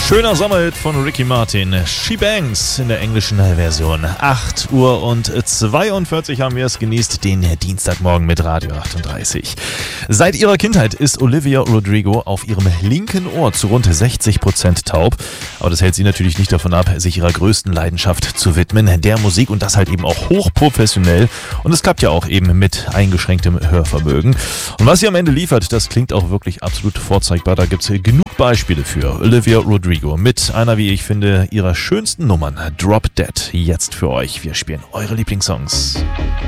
Schöner Sommerhit von Ricky Martin, She Bangs in der englischen Version. 8 Uhr und 42 haben wir es genießt, den Dienstagmorgen mit Radio 38. Seit ihrer Kindheit ist Olivia Rodrigo auf ihrem linken Ohr zu rund 60% taub. Aber das hält sie natürlich nicht davon ab, sich ihrer größten Leidenschaft zu widmen, der Musik, und das halt eben auch hochprofessionell. Und es klappt ja auch eben mit eingeschränktem Hörvermögen. Und was sie am Ende liefert, das klingt auch wirklich absolut vorzeigbar. Da gibt es genug Beispiele für. Olivia Rodrigo mit einer, wie ich finde, ihrer schönsten Nummern, Drop Dead, jetzt für euch. Wir spielen eure Lieblingssongs.